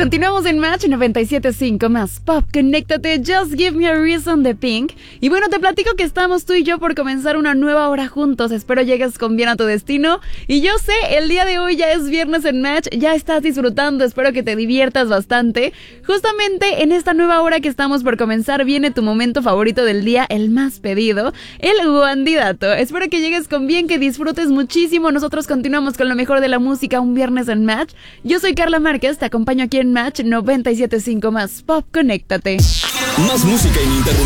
Continuamos en Match 97.5 más Pop. Conéctate, Just Give Me a Reason de Pink. Y bueno, te platico que estamos tú y yo por comenzar una nueva hora juntos. Espero llegues con bien a tu destino. Y yo sé, el día de hoy ya es viernes en Match, ya estás disfrutando, espero que te diviertas bastante. Justamente en esta nueva hora que estamos por comenzar viene tu momento favorito del día, el más pedido, el Wandidato. Espero que llegues con bien, que disfrutes muchísimo. Nosotros continuamos con lo mejor de la música un viernes en Match. Yo soy Carla Márquez, te acompaño aquí en Match 97.5 más Pop. Conéctate. Más música ininterrumpida.